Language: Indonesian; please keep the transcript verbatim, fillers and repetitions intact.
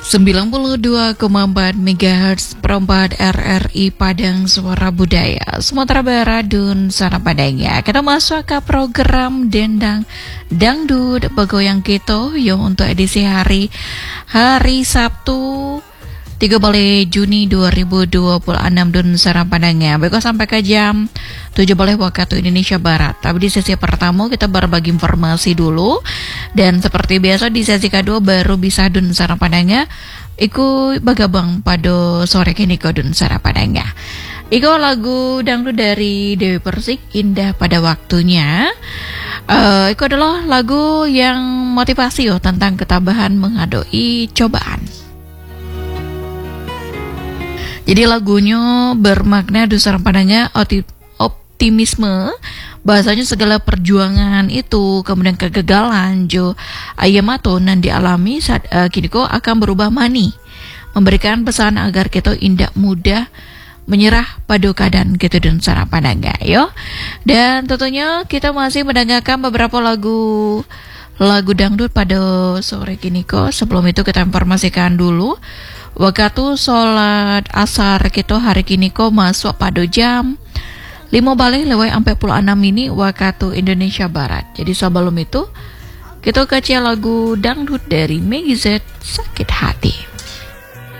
sembilan puluh dua koma empat megahertz perempat R R I Padang Suara Budaya Sumatera Barat dan sana padanya. Kita masuk ke program Dendang Dangdut Begoyang Gitu yang untuk edisi hari hari Sabtu tiga belas Juni dua ribu dua puluh enam dan sana padanya. Baiklah sampai ke jam tujuh belas waktu Indonesia Barat. Tapi di sesi pertama kita berbagi informasi dulu. Dan seperti biasa di sesi kedua baru bisa dun sana padanya. Iku bagabang pada sore kini kau dun sana padanya. Iku lagu dangdut dari Dewi Persik, Indah Pada Waktunya. Uh, Iku adalah lagu yang motivasi oh, tentang ketabahan menghadapi cobaan. Jadi lagunya bermakna dasar padanya optimisme, bahasanya segala perjuangan itu kemudian kegagalan jo ayamato nan dialami saat uh, kini kok akan berubah mani, memberikan pesan agar kita indak mudah menyerah pada keadaan gitu dan cara pandangnya yo. Dan tentunya kita masih mendengarkan beberapa lagu lagu dangdut pada sore kini kok. Sebelum itu kita informasikan dulu waktu sholat asar kita hari kini kok masuk pada jam lima balik lewat empat puluh enam ini waktu Indonesia Barat. Jadi sebelum itu kita kecil lagu dangdut dari Meggy Z, Sakit Hati.